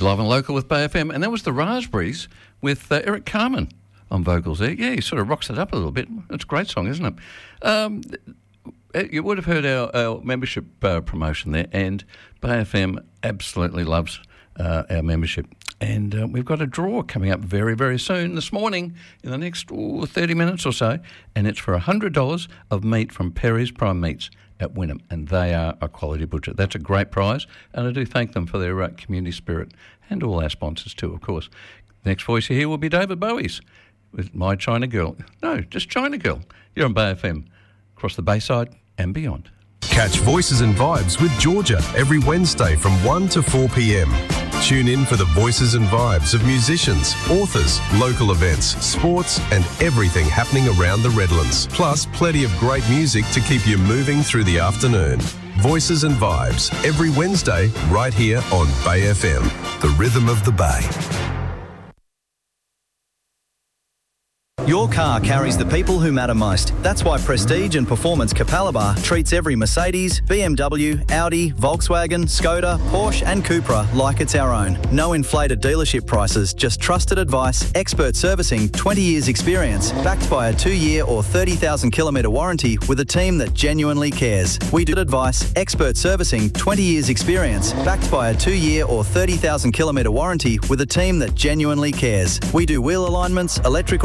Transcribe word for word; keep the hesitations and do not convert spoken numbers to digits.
Live and Local with Bay F M, and that was the Raspberries with uh, Eric Carmen on vocals there. Yeah, he sort of rocks it up a little bit. It's a great song, isn't it? Um, you would have heard our, our membership uh, promotion there, and Bay F M absolutely loves uh, our membership. And uh, we've got a draw coming up very, very soon this morning in the next ooh, thirty minutes or so, and it's for one hundred dollars of meat from Perry's Prime Meats at Wynnum, and they are a quality butcher. That's a great prize, and I do thank them for their uh, community spirit, and all our sponsors too, of course. Next voice you hear will be David Bowie's with My China Girl. No, just China Girl. You're on Bay F M, across the Bayside and beyond. Catch Voices and Vibes with Georgia every Wednesday from one to four p.m. Tune in for the voices and vibes of musicians, authors, local events, sports and everything happening around the Redlands. Plus plenty of great music to keep you moving through the afternoon. Voices and Vibes every Wednesday right here on Bay F M, the rhythm of the Bay. Your car carries the people who matter most. That's why Prestige and Performance Capalaba treats every Mercedes, B M W, Audi, Volkswagen, Skoda, Porsche and Cupra like it's our own. No inflated dealership prices, just trusted advice, expert servicing, twenty years experience, backed by a two-year or thirty thousand kilometre warranty with a team that genuinely cares. We do advice, expert servicing, twenty years experience, backed by a two-year or thirty thousand kilometre warranty with a team that genuinely cares. We do wheel alignments, electrical